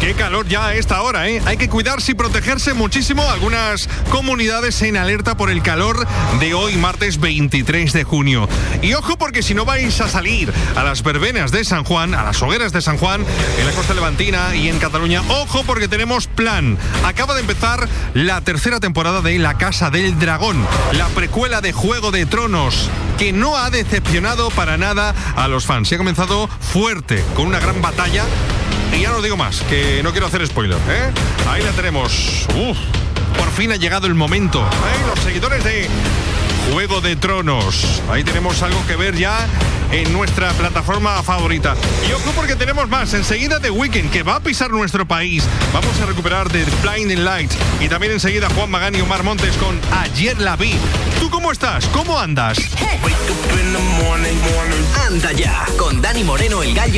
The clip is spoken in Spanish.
Qué calor ya a esta hora, ¿eh? Hay que cuidarse y protegerse muchísimo. Algunas comunidades en alerta por el calor de hoy, martes 23 de junio. Y ojo, porque si no vais a salir a las verbenas de San Juan, a las hogueras de San Juan, en la costa levantina y en Cataluña, ojo, porque tenemos plan. Acaba de empezar la tercera temporada de La Casa del Dragón, la precuela de Juego de Tronos, que no ha decepcionado para nada a los fans. Y ha comenzado fuerte, con una gran batalla. Y ya no digo más, que no quiero hacer spoiler, ¿eh? Ahí la tenemos. Por fin ha llegado el momento, ¿eh? Los seguidores de Juego de Tronos. Ahí tenemos algo que ver ya en nuestra plataforma favorita. Y ojo, porque tenemos más. Enseguida The Weeknd, que va a pisar nuestro país. Vamos a recuperar The Blinding Lights. Y también enseguida Juan Magán y Omar Montes con Ayer la vi. ¿Tú cómo estás? ¿Cómo andas? Anda ya, con Dani Moreno, el Gallo.